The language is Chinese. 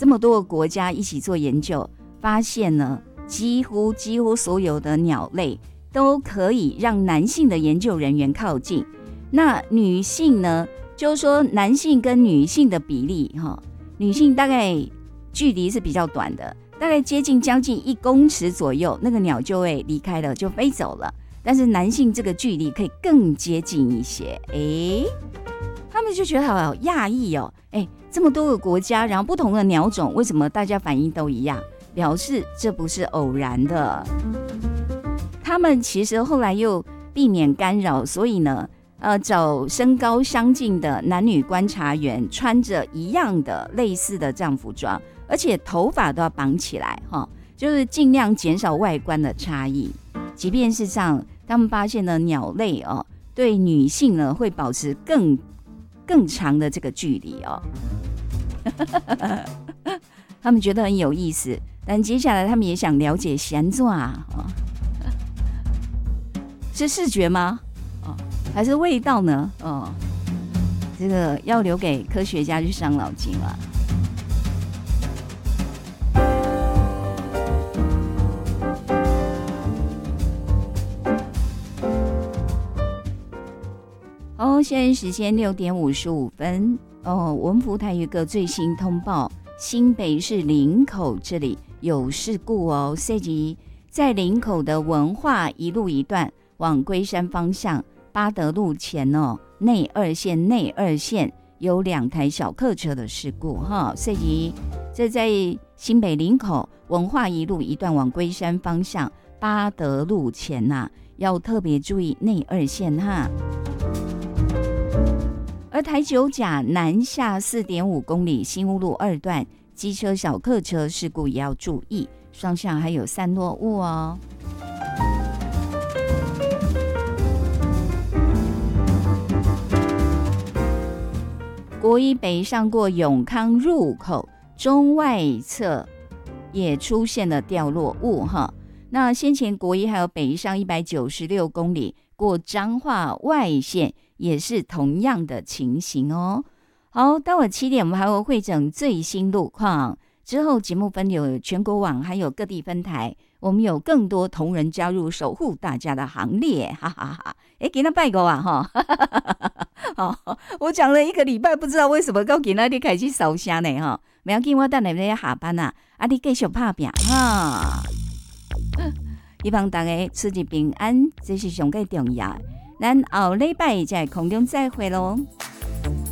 这么多个国家一起做研究，发现呢，几乎所有的鸟类都可以让男性的研究人员靠近。那女性呢，就是说男性跟女性的比例女性大概距离是比较短的，大概将近1公尺左右，那个鸟就会离开了，就飞走了。但是男性这个距离可以更接近一些，他们就觉得好讶异哦，这么多个国家，然后不同的鸟种，为什么大家反应都一样？表示这不是偶然的。他们其实后来又避免干扰，所以呢，找身高相近的男女观察员，穿着一样的类似的这样服装，而且头发都要绑起来就是尽量减少外观的差异。即便是这样，他们发现呢，鸟类对女性呢会保持更长的这个距离他们觉得很有意思，但接下来他们也想了解是怎样是视觉吗？还是味道呢？这个要留给科学家去伤脑筋了。现在时间6点55分。文福台有一个最新通报，新北市林口这里有事故涉及在林口的文化一路一段往龟山方向八德路前内二线有2台小客车的事故涉及这在新北林口文化一路一段往龟山方向八德路前要特别注意内二线而台九甲南下4.5公里新屋路2段机车小客车事故也要注意，双向还有散落物国一北上过永康入口中外侧也出现了掉落物那先前国一还有北上196公里过彰化外线也是同样的情形好，待会7点我们还会汇整最新路况，之后节目分有全国网还有各地分台，我们有更多同仁加入守护大家的行列，哈哈哈！给他拜个我讲了1个礼拜，不知道为什么到今天你开始烧声呢不要紧，我等下要下班你继续打拼希望大家出入平安，这是上最重要的。咱后礼拜在空中再会咯。